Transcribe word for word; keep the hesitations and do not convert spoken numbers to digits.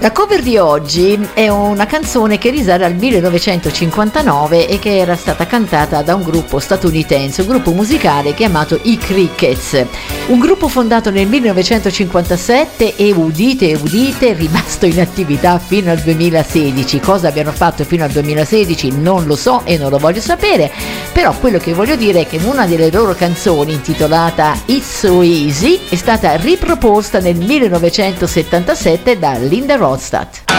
La cover di oggi è una canzone che risale al millenovecentocinquantanove e che era stata cantata da un gruppo statunitense, un gruppo musicale chiamato i Crickets, un gruppo fondato nel millenovecentocinquantasette e udite udite rimasto in attività fino al duemilasedici. Cosa abbiano fatto fino al duemilasedici non lo so e non lo voglio sapere, però quello che voglio dire è che una delle loro canzoni, intitolata It's So Easy, è stata riproposta nel millenovecentosettantasette da Linda Ronstadt.